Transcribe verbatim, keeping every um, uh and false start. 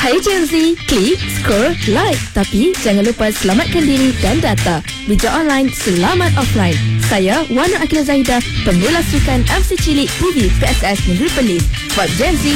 Hai Gen Z, klik, scroll, like. Tapi jangan lupa selamatkan diri dan data. Bijak online, selamat offline. Saya Wana Akila Zahidah, pengulas sukan M C Cilik T V P S S Negeri Perlis. Buat Gen Z